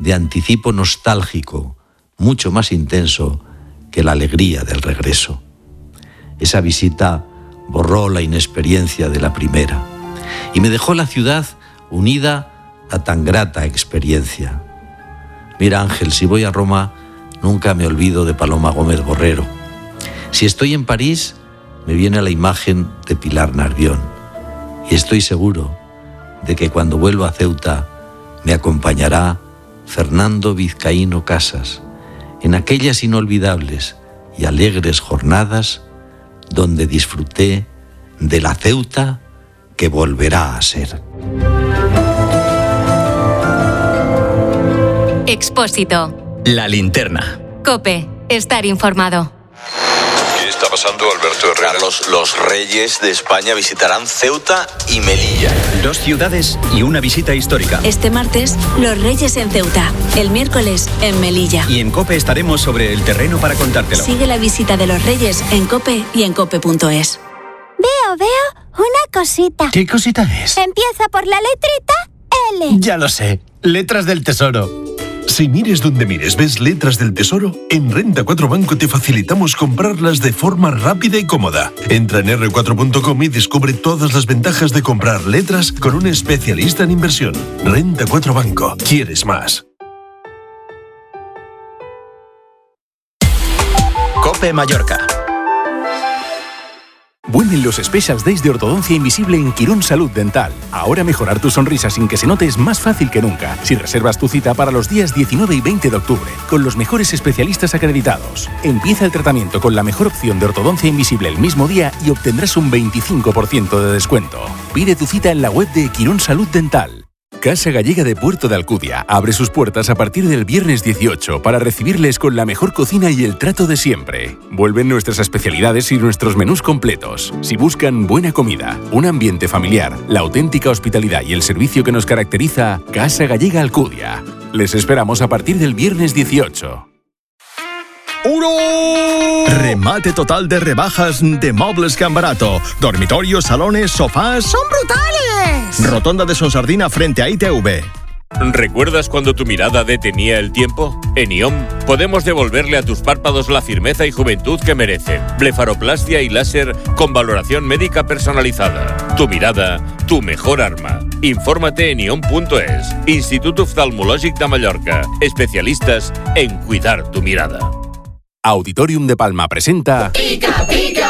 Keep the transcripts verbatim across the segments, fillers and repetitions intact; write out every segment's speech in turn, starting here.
de anticipo nostálgico, mucho más intenso que la alegría del regreso. Esa visita borró la inexperiencia de la primera y me dejó la ciudad unida a tan grata experiencia. Mira, Ángel, si voy a Roma, nunca me olvido de Paloma Gómez Borrero. Si estoy en París, me viene la imagen de Pilar Narvión. Y estoy seguro de que cuando vuelva a Ceuta me acompañará Fernando Vizcaíno Casas en aquellas inolvidables y alegres jornadas donde disfruté de la Ceuta que volverá a ser. Expósito. La linterna. COPE. Estar informado. ¿Qué está pasando, Alberto Herrera? Carlos, los reyes de España visitarán Ceuta y Melilla. Dos ciudades y una visita histórica. Este martes, los reyes en Ceuta. El miércoles, en Melilla. Y en COPE estaremos sobre el terreno para contártelo. Sigue la visita de los reyes en COPE y en cope punto es. Veo, veo una cosita. ¿Qué cosita es? Empieza por la letrita L. Ya lo sé. Letras del Tesoro. Si mires donde mires ves letras del Tesoro, en Renta cuatro Banco te facilitamos comprarlas de forma rápida y cómoda. Entra en erre cuatro punto com y descubre todas las ventajas de comprar letras con un especialista en inversión. Renta cuatro Banco. ¿Quieres más? COPE Mallorca. Vuelven los Specials Days de Ortodoncia Invisible en Quirón Salud Dental. Ahora mejorar tu sonrisa sin que se note es más fácil que nunca. Si reservas tu cita para los días diecinueve y veinte de octubre, con los mejores especialistas acreditados. Empieza el tratamiento con la mejor opción de ortodoncia invisible el mismo día y obtendrás un veinticinco por ciento de descuento. Pide tu cita en la web de Quirón Salud Dental. Casa Gallega de Puerto de Alcudia abre sus puertas a partir del viernes dieciocho para recibirles con la mejor cocina y el trato de siempre. Vuelven nuestras especialidades y nuestros menús completos. Si buscan buena comida, un ambiente familiar, la auténtica hospitalidad y el servicio que nos caracteriza, Casa Gallega Alcudia. Les esperamos a partir del viernes dieciocho. ¡Uno! Remate total de rebajas de Mobles Can Barato. Dormitorios, salones, sofás. ¡Son brutales! Rotonda de Sonsardina frente a I T V. ¿Recuerdas cuando tu mirada detenía el tiempo? En I O M podemos devolverle a tus párpados la firmeza y juventud que merecen. Blefaroplastia y láser con valoración médica personalizada. Tu mirada, tu mejor arma. Infórmate en iom punto es. Instituto Oftalmològic de Mallorca. Especialistas en cuidar tu mirada. Auditorium de Palma presenta ¡Pica, pica!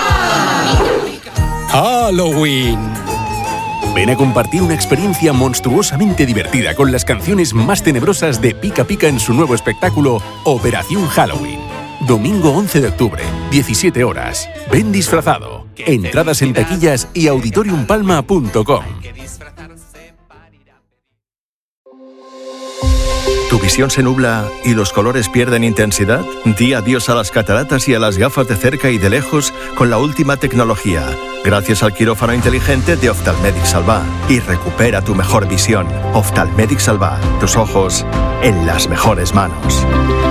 Halloween. Ven a compartir una experiencia monstruosamente divertida con las canciones más tenebrosas de Pica Pica en su nuevo espectáculo Operación Halloween. Domingo once de octubre, diecisiete horas. Ven disfrazado. Entradas en taquillas y auditorium palma punto com. ¿Tu visión se nubla y los colores pierden intensidad? Di adiós a las cataratas y a las gafas de cerca y de lejos con la última tecnología, gracias al quirófano inteligente de Oftalmedic Salva. Y recupera tu mejor visión. Oftalmedic Salva, tus ojos en las mejores manos.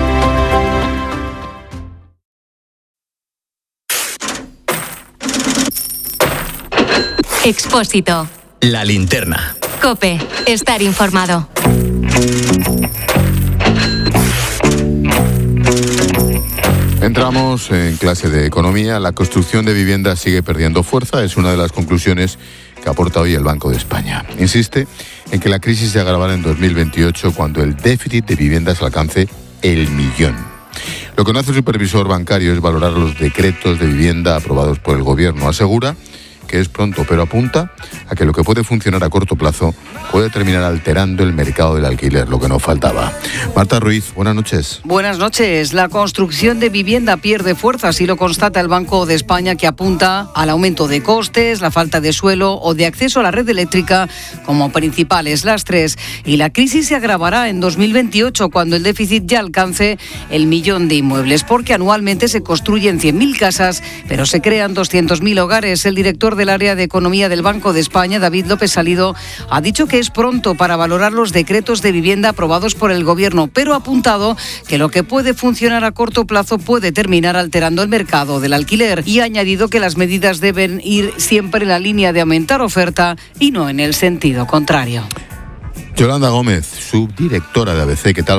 Expósito. La linterna. COPE. Estar informado. Entramos en clase de economía. La construcción de viviendas sigue perdiendo fuerza. Es una de las conclusiones que aporta hoy el Banco de España. Insiste en que la crisis se agravará en dos mil veintiocho cuando el déficit de viviendas alcance el millón. Lo que no hace el supervisor bancario es valorar los decretos de vivienda aprobados por el Gobierno. Asegura que es pronto, pero apunta a que lo que puede funcionar a corto plazo puede terminar alterando el mercado del alquiler, lo que nos faltaba. Marta Ruiz, buenas noches. Buenas noches. La construcción de vivienda pierde fuerza, así lo constata el Banco de España, que apunta al aumento de costes, la falta de suelo o de acceso a la red eléctrica como principales lastres. Y la crisis se agravará en dos mil veintiocho, cuando el déficit ya alcance el millón de inmuebles, porque anualmente se construyen cien mil casas, pero se crean doscientos mil hogares. El director del área de economía del Banco de España, David López Salido, ha dicho que es pronto para valorar los decretos de vivienda aprobados por el Gobierno, pero ha apuntado que lo que puede funcionar a corto plazo puede terminar alterando el mercado del alquiler, y ha añadido que las medidas deben ir siempre en la línea de aumentar oferta y no en el sentido contrario. Yolanda Gómez, subdirectora de A B C, ¿qué tal?